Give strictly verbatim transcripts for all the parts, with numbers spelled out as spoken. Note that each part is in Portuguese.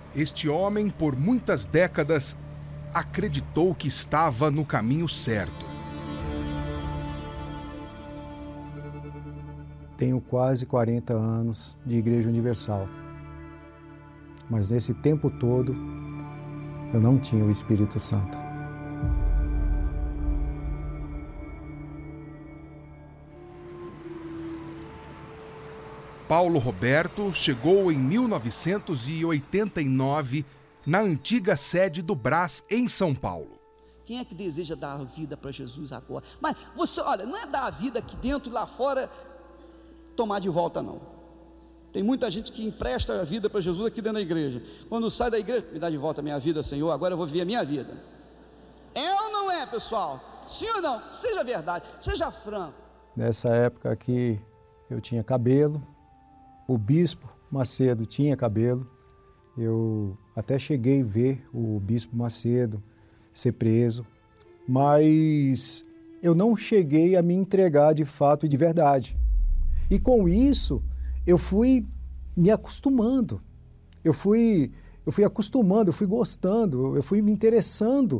Este homem, por muitas décadas, acreditou que estava no caminho certo. Tenho quase quarenta anos de Igreja Universal. Mas nesse tempo todo, eu não tinha o Espírito Santo. Paulo Roberto chegou em mil novecentos e oitenta e nove na antiga sede do Brás, em São Paulo. Quem é que deseja dar a vida para Jesus agora? Mas você, olha, não é dar a vida aqui dentro e lá fora tomar de volta, não. Tem muita gente que empresta a vida para Jesus aqui dentro da igreja. Quando sai da igreja, me dá de volta a minha vida, Senhor, agora eu vou viver a minha vida. É ou não é, pessoal? Sim ou não? Seja verdade, seja franco. Nessa época aqui eu tinha cabelo, o bispo Macedo tinha cabelo. Eu até cheguei a ver o bispo Macedo ser preso, mas eu não cheguei a me entregar de fato e de verdade. E com isso, eu fui me acostumando, eu fui, eu fui acostumando, eu fui gostando, eu fui me interessando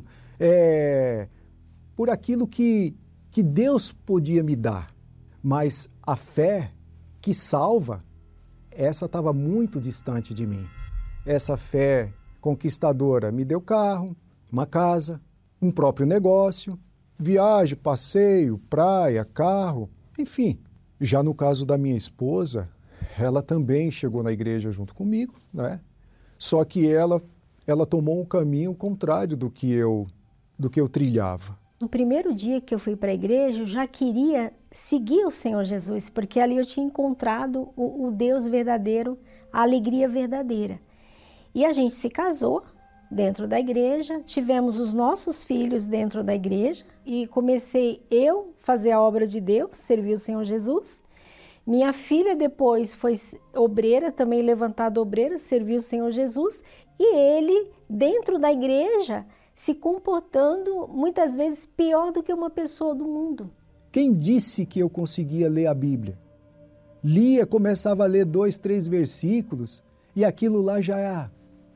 é, por aquilo que, que Deus podia me dar. Mas a fé que salva, essa estava muito distante de mim. Essa fé conquistadora me deu carro, uma casa, um próprio negócio, viagem, passeio, praia, carro, enfim. Já no caso da minha esposa, ela também chegou na igreja junto comigo, né? Só que ela, ela tomou um caminho contrário do que eu, do que eu trilhava. No primeiro dia que eu fui para a igreja, eu já queria seguir o Senhor Jesus, porque ali eu tinha encontrado o, o Deus verdadeiro, a alegria verdadeira. E a gente se casou dentro da igreja, tivemos os nossos filhos dentro da igreja e comecei eu a fazer a obra de Deus, servir o Senhor Jesus. Minha filha depois foi obreira, também levantada obreira, serviu o Senhor Jesus. E ele, dentro da igreja, se comportando muitas vezes pior do que uma pessoa do mundo. Quem disse que eu conseguia ler a Bíblia? Lia, começava a ler dois, três versículos e aquilo lá já,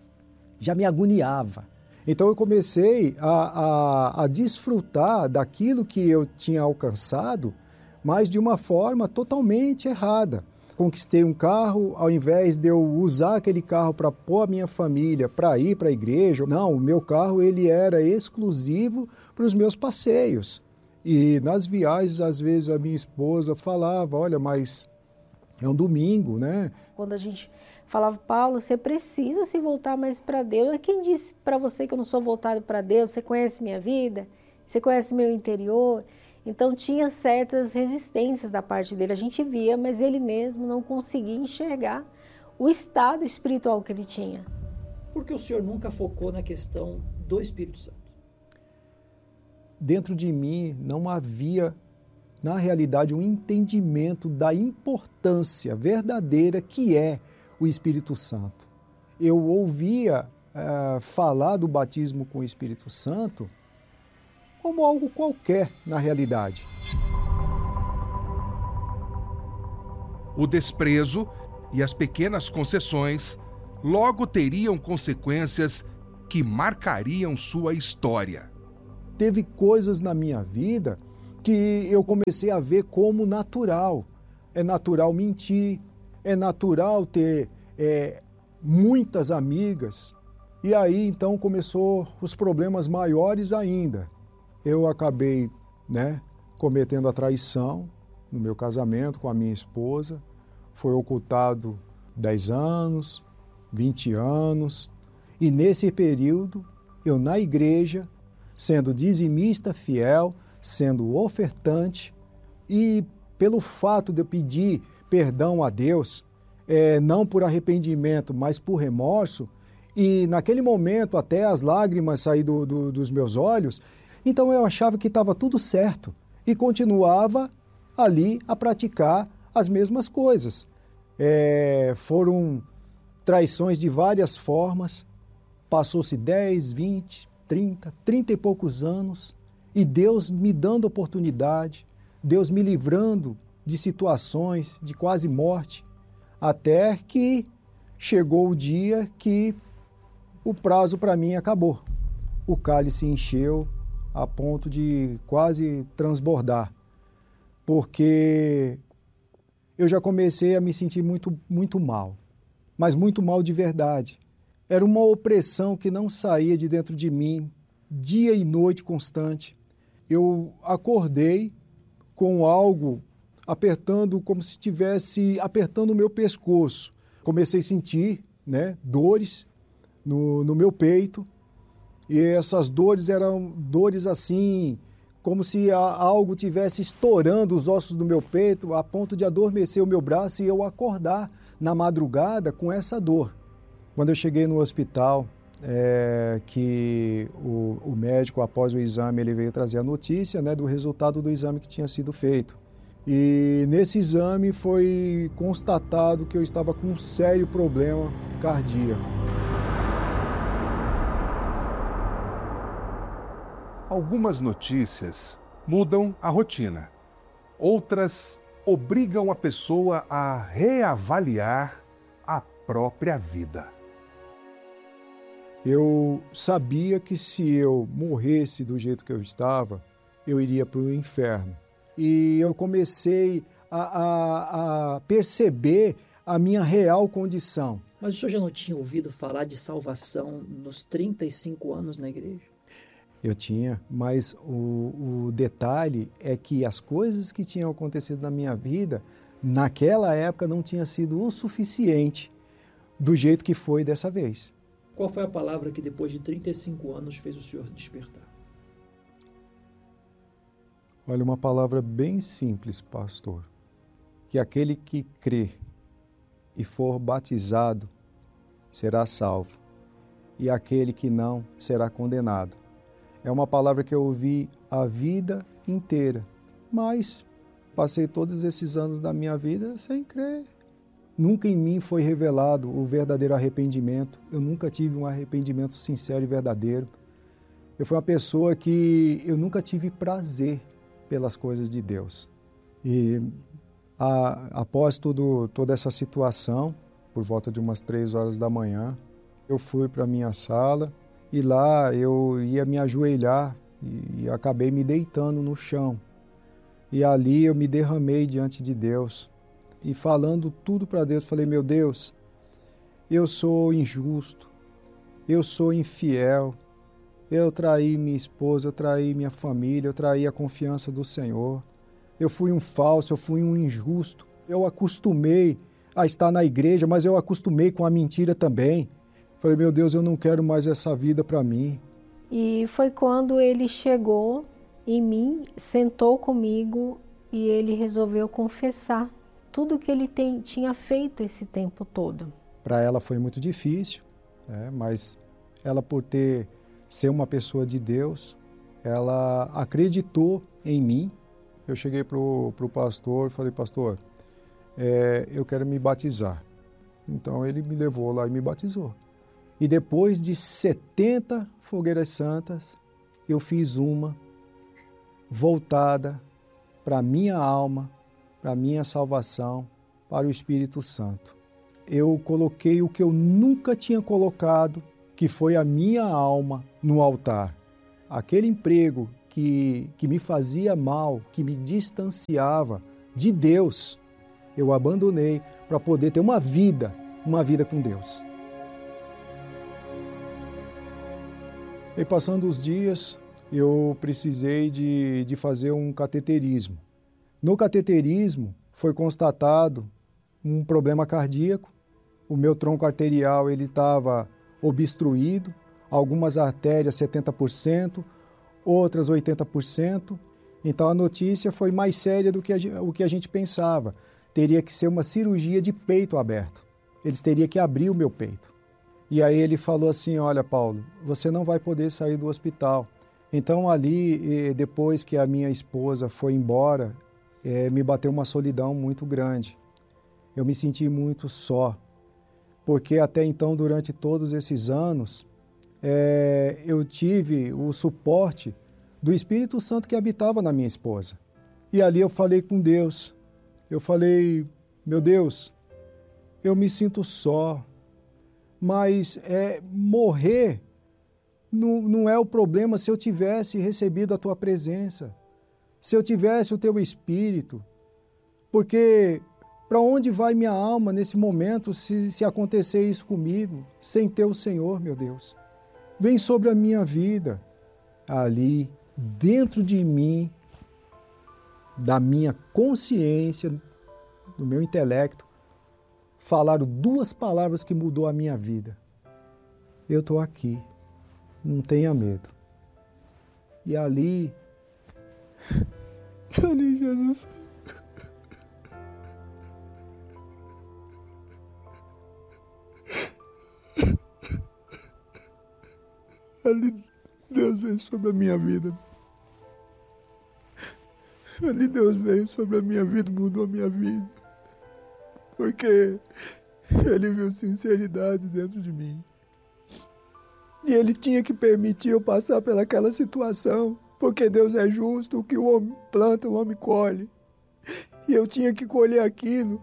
já me agoniava. Então eu comecei a, a, a desfrutar daquilo que eu tinha alcançado, mas de uma forma totalmente errada. Conquistei um carro, ao invés de eu usar aquele carro para pôr a minha família, para ir para a igreja, não, o meu carro ele era exclusivo para os meus passeios. E nas viagens, às vezes, a minha esposa falava, olha, mas é um domingo, né? Quando a gente falava, Paulo, você precisa se voltar mais para Deus. Quem disse para você que eu não sou voltado para Deus? Você conhece minha vida? Você conhece meu interior? Então tinha certas resistências da parte dele, a gente via, mas ele mesmo não conseguia enxergar o estado espiritual que ele tinha. Por que o senhor nunca focou na questão do Espírito Santo? Dentro de mim não havia, na realidade, um entendimento da importância verdadeira que é o Espírito Santo. Eu ouvia uh, falar do batismo com o Espírito Santo como algo qualquer na realidade. O desprezo e as pequenas concessões logo teriam consequências que marcariam sua história. Teve coisas na minha vida que eu comecei a ver como natural. É natural mentir, é natural ter é, muitas amigas. E aí então começou os problemas maiores ainda. Eu acabei, né, cometendo a traição no meu casamento com a minha esposa. Foi ocultado dez anos, vinte anos. E nesse período, eu na igreja, sendo dizimista fiel, sendo ofertante, e pelo fato de eu pedir perdão a Deus, é, não por arrependimento, mas por remorso, e naquele momento até as lágrimas saíram do, do, dos meus olhos, então eu achava que estava tudo certo e continuava ali a praticar as mesmas coisas. É, foram traições de várias formas, passou-se dez, vinte, trinta, trinta e poucos anos e Deus me dando oportunidade, Deus me livrando de situações de quase morte, até que chegou o dia que o prazo para mim acabou. O cálice encheu a ponto de quase transbordar, porque eu já comecei a me sentir muito, muito mal, mas muito mal de verdade. Era uma opressão que não saía de dentro de mim, dia e noite constante. Eu acordei com algo apertando, como se estivesse apertando o meu pescoço. Comecei a sentir, né, dores no, no meu peito, e essas dores eram dores assim, como se a, algo tivesse estourando os ossos do meu peito, a ponto de adormecer o meu braço e eu acordar na madrugada com essa dor. Quando eu cheguei no hospital, é, que o, o médico, após o exame, ele veio trazer a notícia, né, do resultado do exame que tinha sido feito. E nesse exame foi constatado que eu estava com um sério problema cardíaco. Algumas notícias mudam a rotina. Outras obrigam a pessoa a reavaliar a própria vida. Eu sabia que se eu morresse do jeito que eu estava, eu iria para o inferno. E eu comecei a, a, a perceber a minha real condição. Mas o senhor já não tinha ouvido falar de salvação nos trinta e cinco anos na igreja? Eu tinha, mas o, o detalhe é que as coisas que tinham acontecido na minha vida, naquela época não tinha sido o suficiente do jeito que foi dessa vez. Qual foi a palavra que depois de trinta e cinco anos fez o senhor despertar? Olha, uma palavra bem simples, pastor. Que aquele que crê e for batizado será salvo, e aquele que não será condenado. É uma palavra que eu ouvi a vida inteira, mas passei todos esses anos da minha vida sem crer. Nunca em mim foi revelado o verdadeiro arrependimento. Eu nunca tive um arrependimento sincero e verdadeiro. Eu fui uma pessoa que eu nunca tive prazer pelas coisas de Deus. E a, após tudo, toda essa situação, por volta de umas três horas da manhã, eu fui para a minha sala e lá eu ia me ajoelhar e, e acabei me deitando no chão. E ali eu me derramei diante de Deus. E falando tudo para Deus, falei, meu Deus, eu sou injusto, eu sou infiel, eu traí minha esposa, eu traí minha família, eu traí a confiança do Senhor, eu fui um falso, eu fui um injusto, eu acostumei a estar na igreja, mas eu acostumei com a mentira também. Falei, meu Deus, eu não quero mais essa vida para mim. E foi quando ele chegou em mim, sentou comigo e ele resolveu confessar tudo que ele tem, tinha feito esse tempo todo. Para ela foi muito difícil, né? Mas ela, por ter ser uma pessoa de Deus, ela acreditou em mim. Eu cheguei para o pastor e falei, pastor, é, eu quero me batizar. Então ele me levou lá e me batizou. E depois de setenta fogueiras santas, eu fiz uma voltada para a minha alma, para a minha salvação, para o Espírito Santo. Eu coloquei o que eu nunca tinha colocado, que foi a minha alma no altar. Aquele emprego que, que me fazia mal, que me distanciava de Deus, eu abandonei para poder ter uma vida, uma vida com Deus. E passando os dias, eu precisei de, de fazer um cateterismo. No cateterismo foi constatado um problema cardíaco, o meu tronco arterial ele estava obstruído, algumas artérias setenta por cento, outras oitenta por cento. Então a notícia foi mais séria do que a, o que a gente pensava. Teria que ser uma cirurgia de peito aberto. Eles teriam que abrir o meu peito. E aí ele falou assim, olha Paulo, você não vai poder sair do hospital. Então ali, depois que a minha esposa foi embora, É, me bateu uma solidão muito grande. Eu me senti muito só, porque até então, durante todos esses anos, é, eu tive o suporte do Espírito Santo que habitava na minha esposa. E ali eu falei com Deus. Eu falei, meu Deus, eu me sinto só. mas é, morrer não, não é o problema se eu tivesse recebido a tua presença, se eu tivesse o teu Espírito, porque para onde vai minha alma nesse momento se, se acontecer isso comigo, sem ter o Senhor, meu Deus? Vem sobre a minha vida, ali, dentro de mim, da minha consciência, do meu intelecto, falaram duas palavras que mudou a minha vida. Eu estou aqui, não tenha medo. E ali, ali Jesus, ali Deus veio sobre a minha vida. Ali Deus veio sobre a minha vida, mudou a minha vida. Porque Ele viu sinceridade dentro de mim. E Ele tinha que permitir eu passar pelaquela situação, porque Deus é justo, o que o homem planta, o homem colhe. E eu tinha que colher aquilo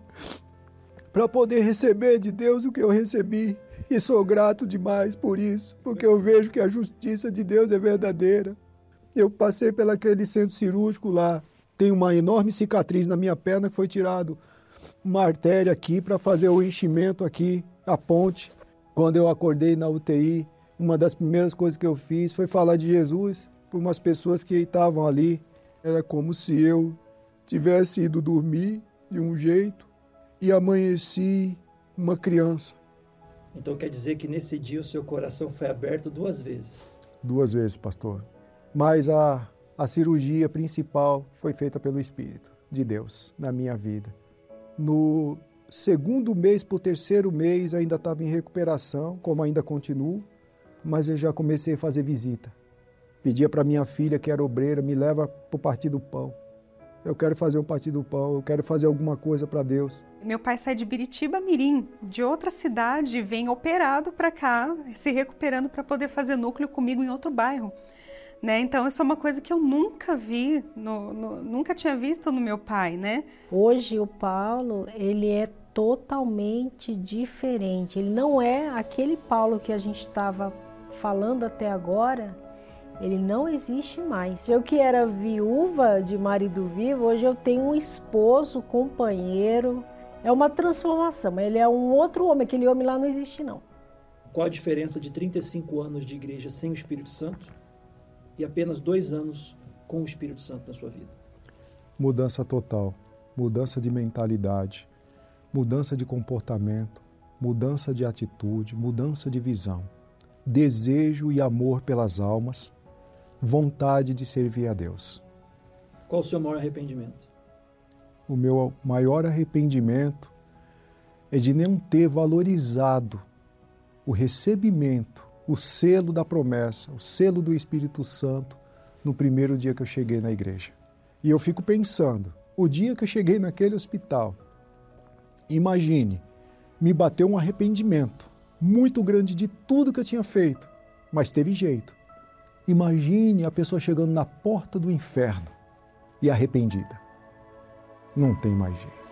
para poder receber de Deus o que eu recebi. E sou grato demais por isso, porque eu vejo que a justiça de Deus é verdadeira. Eu passei pelaquele centro cirúrgico lá, tem uma enorme cicatriz na minha perna que foi tirado uma artéria aqui para fazer o enchimento aqui, a ponte. Quando eu acordei na U T I, uma das primeiras coisas que eu fiz foi falar de Jesus para umas pessoas que estavam ali. Era como se eu tivesse ido dormir de um jeito e amanheci uma criança. Então quer dizer que nesse dia o seu coração foi aberto duas vezes? Duas vezes, pastor. Mas a, a cirurgia principal foi feita pelo Espírito de Deus na minha vida. No segundo mês para o terceiro mês ainda estava em recuperação, como ainda continuo, mas eu já comecei a fazer visita. Pedia para minha filha, que era obreira, me leva para o Partido do Pão. Eu quero fazer um Partido do Pão, eu quero fazer alguma coisa para Deus. Meu pai sai de Biritiba Mirim, de outra cidade, vem operado para cá, se recuperando para poder fazer núcleo comigo em outro bairro. Né? Então, isso é uma coisa que eu nunca vi, no, no, nunca tinha visto no meu pai, né? Hoje o Paulo, ele é totalmente diferente. Ele não é aquele Paulo que a gente estava falando até agora, ele não existe mais. Eu que era viúva de marido vivo, hoje eu tenho um esposo, companheiro. É uma transformação, ele é um outro homem, aquele homem lá não existe não. Qual a diferença de trinta e cinco anos de igreja sem o Espírito Santo e apenas dois anos com o Espírito Santo na sua vida? Mudança total, mudança de mentalidade, mudança de comportamento, mudança de atitude, mudança de visão, desejo e amor pelas almas, vontade de servir a Deus. Qual o seu maior arrependimento? O meu maior arrependimento é de não ter valorizado o recebimento, o selo da promessa, o selo do Espírito Santo no primeiro dia que eu cheguei na igreja. E eu fico pensando, o dia que eu cheguei naquele hospital, imagine, me bateu um arrependimento muito grande de tudo que eu tinha feito, mas teve jeito. Imagine a pessoa chegando na porta do inferno e arrependida. Não tem mais jeito.